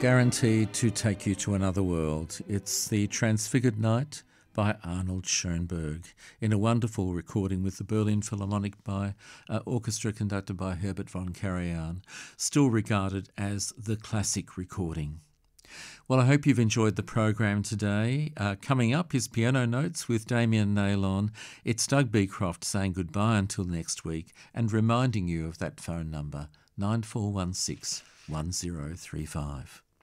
guaranteed to take you to another world. It's The Transfigured Night by Arnold Schoenberg in a wonderful recording with the Berlin Philharmonic by orchestra conducted by Herbert von Karajan, still regarded as the classic recording. Well, I hope you've enjoyed the program today. Coming up is Piano Notes with Damien Nailon. It's Doug Beecroft saying goodbye until next week and reminding you of that phone number, 9416 1035.